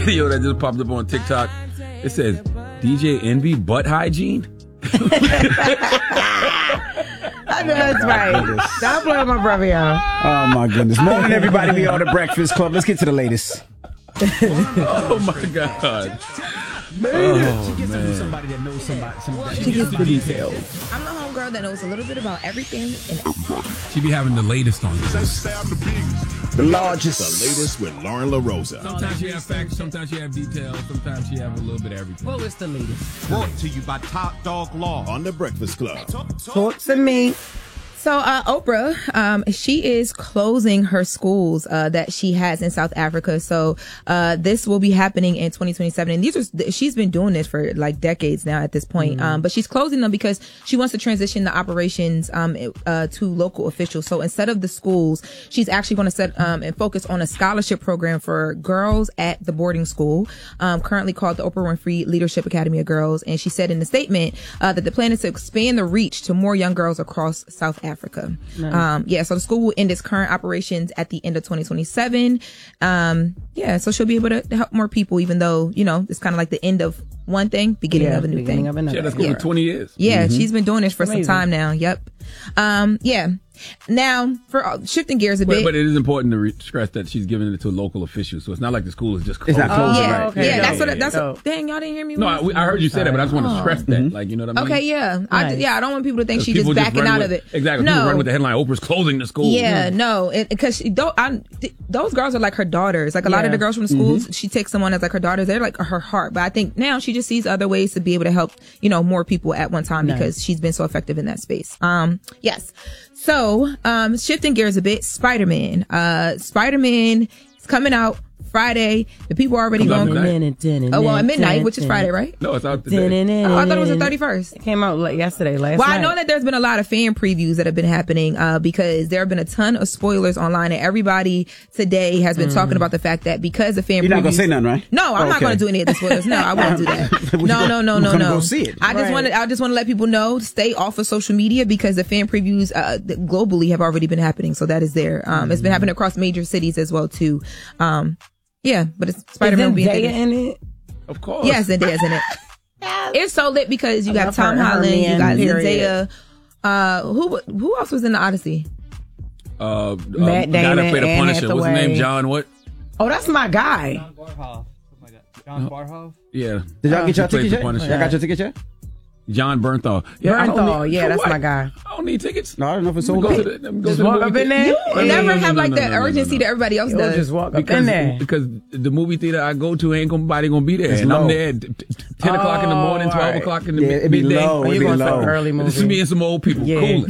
video that just popped up on TikTok. It says, DJ Envy butt hygiene. I know that's right. Stop playing my brother, y'all. Oh, my goodness. Morning, everybody. We are the Breakfast Club. Let's get to the latest. Oh, my God. She gets to know somebody that knows somebody. She gets the details. I'm the homegirl that knows a little bit about everything. And She be having the latest on this. The largest. The latest with Lauren LaRosa. Sometimes you have facts, sometimes you have details, sometimes you have a little bit of everything. Well, it's the latest. Brought to you by Top Dog Law on the Breakfast Club. Talk to me. So Oprah, she is closing her schools that she has in South Africa. So this will be happening in 2027. And she's been doing this for like decades now at this point. But she's closing them because she wants to transition the operations to local officials. So instead of the schools, she's actually going to set and focus on a scholarship program for girls at the boarding school, currently called the Oprah Winfrey Leadership Academy of Girls. And she said in the statement that the plan is to expand the reach to more young girls across South Africa. Nice. So the school will end its current operations at the end of 2027. So she'll be able to help more people, even though, it's kind of like the end of one thing, beginning of a new thing. Yeah, that's good for 20 years. Yeah, she's been doing this for some time now. Yep. Now, for shifting gears a bit. But it is important to stress that she's giving it to local officials. So it's not like the school is just closed. It's not closing, right. Okay. Yeah, that's what, dang, y'all didn't hear me. No, I heard you say that, but I just want to stress that. Like, you know what I mean? Okay, yeah. Nice. I don't want people to think she's just backing out of it. Exactly. No. People run with the headline, Oprah's closing the school. Yeah, no. Because those girls are like her daughters. Like a lot of the girls from the schools, she takes someone as like her daughters. They're like her heart. But I think now she just sees other ways to be able to help, more people at one time because she's been so effective in that space. Yes. So, shifting gears a bit, Spider-Man. Spider-Man is coming out Friday. The people are already going. At midnight, which is Friday, right? No, it's out today. I thought it was the 31st. It came out last night. I know that there's been a lot of fan previews that have been happening because there have been a ton of spoilers online, and everybody today has been talking about the fact that because the fan previews. You're not going to say nothing, right? No, I'm not going to do any of the spoilers. No, I won't do that. No. Go see it. I just want to let people know, stay off of social media because the fan previews globally have already been happening. So that is there. It's been happening across major cities as well too. But it's Spider-Man being in it. Of course. Yes, Zendaya's in it. It's so lit because you got Tom Holland, you got Zendaya. Who else was in the Odyssey? Matt Damon, the guy that played the Punisher. Hathaway. What's his name? John what? Oh, that's my guy. John Barhoff. John Barhoff? Yeah. Did y'all get your ticket yet? Punisher. Y'all got your ticket yet? John Bernthal. That's my guy. I don't need tickets. No, I don't know if it's sold out. Just walk up in there. You never have like that urgency that everybody else does. Just walk up in there. Because the movie theater I go to ain't nobody gonna be there. It's and low. I'm there at 10 o'clock in the morning, 12 o'clock in the it'd be midday. low. It'd be low. Early movie. This is me and some old people. Yeah. Cool.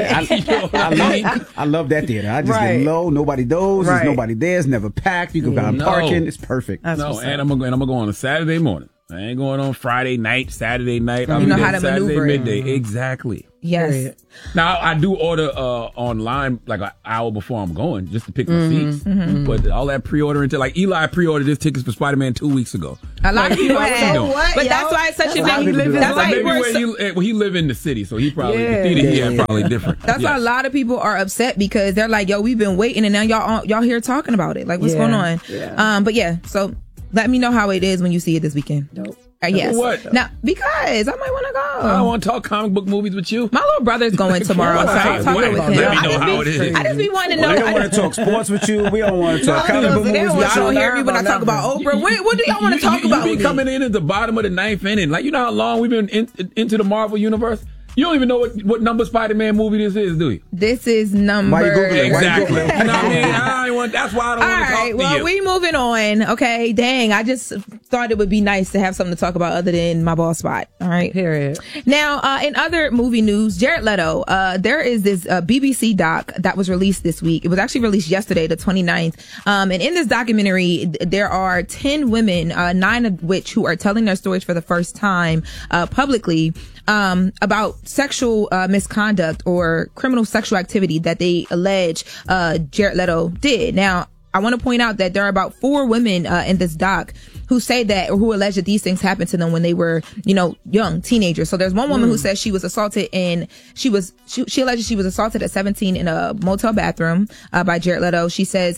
I love that theater. I just get low. Nobody knows. There's nobody there. It's never packed. You can find parking. It's perfect. And I'm gonna go on a Saturday morning. I ain't going on Friday night, Saturday night. I'll You be know there how to Saturday maneuver it. midday. Exactly. Yes. Now I do order online like an hour before I'm going just to pick my seats. But all that pre-ordering like Eli pre-ordered his tickets for Spider-Man 2 weeks ago. A lot of people have. What? But that's why it's such a big. That's why maybe he live in the city, so he probably the theater he had probably different. That's why a lot of people are upset because they're like, "Yo, we've been waiting, and now y'all here talking about it. Like, what's going on?" Yeah. So let me know how it is when you see it this weekend. Nope. Yes. What? Now, because I might want to go. I don't want to talk comic book movies with you. My little brother's going tomorrow, so I'll talk with him. Let me know how it is. I just be wanting to know. We don't want to talk sports with you. We don't want to talk comic book movies with Y'all don't you. hear me when I talk about Oprah. What do y'all want to talk about? You be coming in at the bottom of the ninth inning. Like, you know how long we've been into the Marvel universe? You don't even know what number Spider-Man movie this is, do you? This is number... Why you Googling? Exactly. You know what I mean? That's why I don't want to talk to you. All right, well, we moving on. Okay, dang, I just thought it would be nice to have something to talk about other than my ball spot. All right. Period. Now, in other movie news, Jared Leto, there is this BBC doc that was released this week. It was actually released yesterday, the 29th. And in this documentary, there are 10 women, 9 of which who are telling their stories for the first time publicly about sexual misconduct or criminal sexual activity that they allege Jared Leto did. Now, I want to point out that there are about 4 women in this doc who say that, or who allege that these things happened to them when they were, young teenagers. So there's one woman who says she was assaulted and she alleges she was assaulted at 17 in a motel bathroom by Jared Leto. She says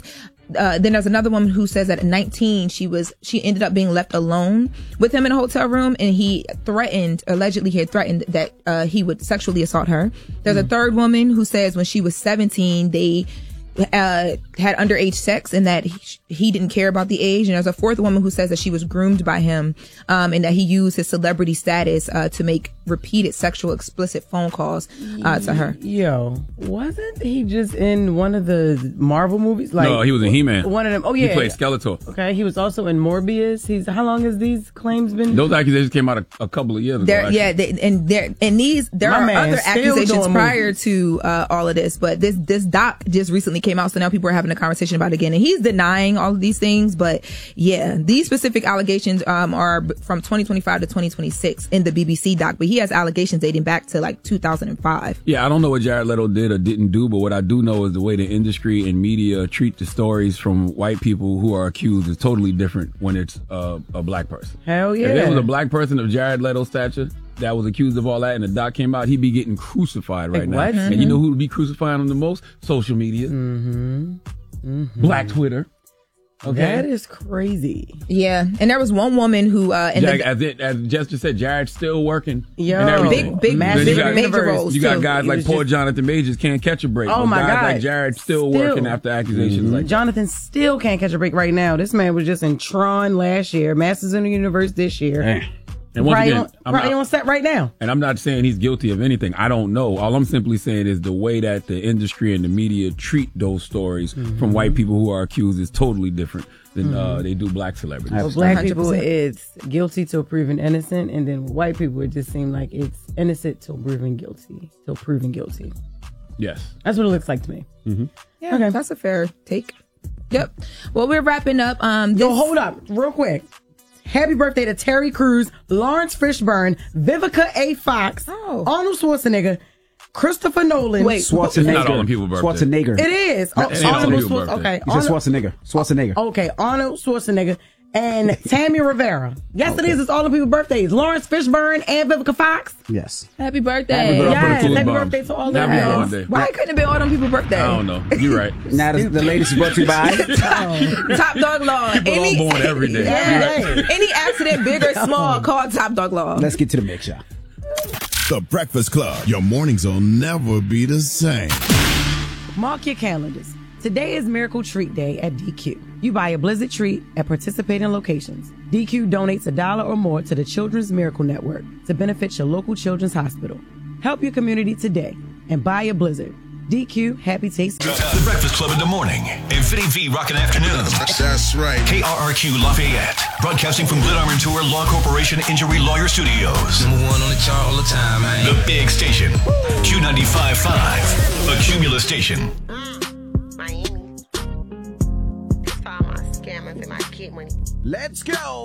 then there's another woman who says that at 19, she ended up being left alone with him in a hotel room, and he allegedly had threatened that he would sexually assault her. There's a third woman who says when she was 17, they had underage sex and that he didn't care about the age. And there's a fourth woman who says that she was groomed by him, and that he used his celebrity status to make repeated sexual explicit phone calls to her. Yo, wasn't he just in one of the Marvel movies? No, he was in He-Man. One of them. Oh yeah, he played Skeletor. Okay, he was also in Morbius. How long has these claims been? Those accusations came out a couple of years ago. There are other accusations prior to all of this, but this doc just recently came out, so now people are having a conversation about it again, and he's denying all of these things. But yeah, these specific allegations are from 2025 to 2026 in the BBC doc, but he has allegations dating back to like 2005. Yeah, I don't know what Jared Leto did or didn't do, but what I do know is the way the industry and media treat the stories from white people who are accused is totally different when it's a black person. Hell yeah. If it was a black person of Jared Leto's stature that was accused of all that and the doc came out, he'd be getting crucified right now. What? And you know who would be crucifying him the most? Social media. Black Twitter. Okay. That is crazy. Yeah, and there was one woman who, as Jess just said, Jared's still working. Yo, and everything. big major roles. You got too. guys like poor Jonathan Majors can't catch a break. Oh my guys God. like Jared still working after accusations like Jonathan still can't catch a break right now. This man was just in Tron last year, Masters in the Universe this year. And once again, probably on set right now. And I'm not saying he's guilty of anything. I don't know. All I'm simply saying is the way that the industry and the media treat those stories from white people who are accused is totally different than they do black celebrities. Well, black 100%. people, it's guilty till proven innocent, and then with white people, it just seems like it's innocent till proven guilty. Yes. That's what it looks like to me. Yeah, okay. That's a fair take. Yep. Well, we're wrapping up. Yo, hold up, real quick. Happy birthday to Terry Crews, Lawrence Fishburne, Vivica A. Fox, Arnold Schwarzenegger, Christopher Nolan. Wait, Schwarzenegger. It's not all in people's birthday. Schwarzenegger. It is. It ain't all in people's birthday. Okay. He said Schwarzenegger. Schwarzenegger. Okay, Arnold Schwarzenegger and Tammy Rivera. Yes, it is. It's all the people's birthdays. Lawrence Fishburne and Vivica Fox. Yes. Happy birthday. Happy birthday to all of Happy them. birthday. Why couldn't it be all them people's birthdays? I don't know. You're right. Now the latest is brought to you by Top Dog Law. People are born every day. Yeah. Any accident, big or small, call Top Dog Law. Let's get to the mix, y'all. The Breakfast Club. Your mornings will never be the same. Mark your calendars. Today is Miracle Treat Day at DQ. You buy a Blizzard treat at participating locations. DQ donates $1 or more to the Children's Miracle Network to benefit your local children's hospital. Help your community today and buy a Blizzard. DQ, happy taste. The Breakfast Club in the morning. Infinity V Rockin' Afternoons. That's right. KRRQ Lafayette. Broadcasting from Glenarm & Tour Law Corporation Injury Lawyer Studios. #1 on the chart all the time, man. The big station. Q95.5. The Cumulus Station. Miami. That's all my scammers and my kid money. Let's go.